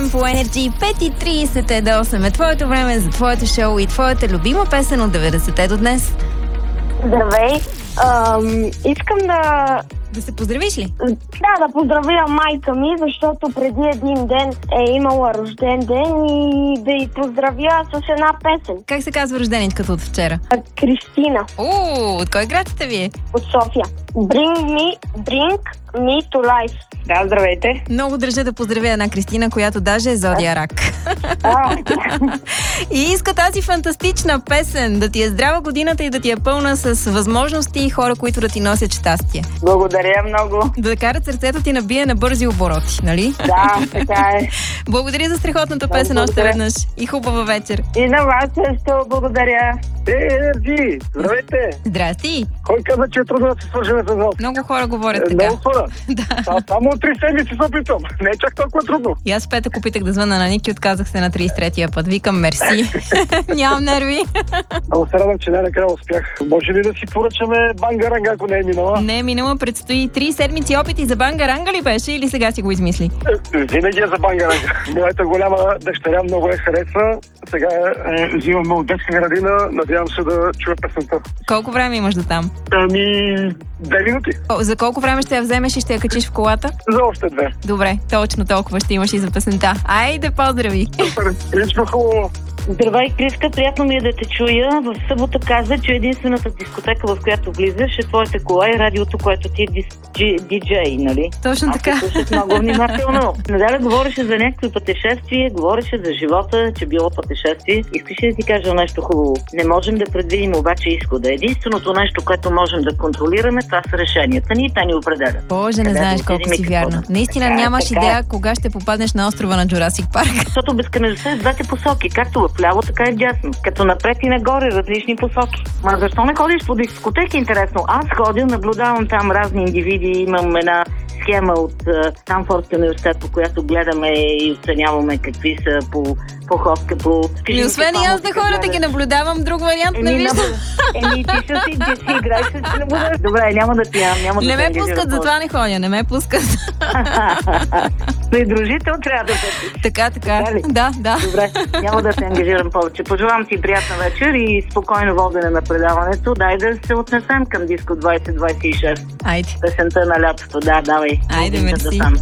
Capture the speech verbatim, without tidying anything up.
вечерен по Energy. пет и трийсет е до осем е твоето време за твоето шоу и твоята любима песен от деветдесетте до днес. Здравей! Ам, искам да... Да се поздравиш ли? Да, да поздравя майка ми, защото преди един ден е имала рожден ден и да й поздравя с една песен. Как се казва рожденичката от вчера? Кристина. О, от кой град сте вие? От София. Bring me, bring me to life. Да, здравейте. Много държа да поздравя една Кристина, която даже е зодия рак. А, И иска тази фантастична песен да ти е здрава годината и да ти е пълна с възможности и хора, които да ти носят щастие. благодаря много. Да карат сърцето ти набие на бързи обороти, нали? Да, така е. Благодаря за страхотната песен още Благодаря. веднъж и хубава вечер. И на вас също благодаря. Е, Енерджи, здравейте! Здрасти! Кой каза, че е трудно да се свържем с вас? Много хора говорят Е, така. много хора. Да. А, само три седмици се опитвам. Не е чак толкова трудно. И аз в петък опитах да звъна на Ники, отказах се на трийсет и третия път. Викам мерси. Нямам нерви. Много се радвам, че най-накрая успях. Може ли да си поръчаме бангаранга, ако не е минала? Не е минала, предстои три седмици опити за бангаранга ли беше или сега си го измисли? Е, Винаги е за бангаранга. Моята голяма дъщеря много я харесва. Сега е, взимаме от детска градина. Надявам се да чуя песента. Колко време имаш до там? Ами, две минути. О, за колко време ще я вземеш и ще я качиш в колата? За още две. Добре, точно толкова ще имаш и за песента. Айде, поздрави! Супер, лично хубаво. Здравей, Криска, приятно ми е да те чуя. В събота каза, че единствената дискотека, в която влизаш, е твоята кола и радиото, което ти е диджей, нали? Точно Аз така. те слушах много внимателно. Надаля говореше за някакви пътешествия, говореше за живота, че било пътешествие. Искаш ли да ти кажа нещо хубаво? Не можем да предвидим обаче изхода. Единственото нещо, което можем да контролираме, това са решенията ни и те ни определят. Боже, не Къде знаеш да колко отидем и си какво вярна. да- Наистина Така е, нямаш така е. идея кога ще попаднеш на острова на Джурасик парк. Защото безкръжността е в двете посоки, както в ляво, така и в дясно. Като напред и нагоре, различни посоки. Ма защо не ходиш по дискотеки, интересно? Аз ходя, наблюдавам там разни индивиди, имам една схема от Станфордския университет, по която гледаме и оценяваме какви са по походка, по... И освен и аз да хора да ги наблюдавам, друг вариант не виждам. Еми, ти ще си, ти си играеш, ще си наблюдаваш. Добре, няма да пиям, няма да Не те ме ангажирам пускат, затова не ходя, не ме пускат. Придружител трябва да бъдеш. Така, така. Дали? Да, да. Добре, няма да се ангажирам повече. Пожелавам ти приятна вечер и спокойно водене на предаването. Дай да се отнесем към диско двайсет двайсет и шест. Айде. Песента на лятото. Да, давай. Айде, Половинката мерси. сам.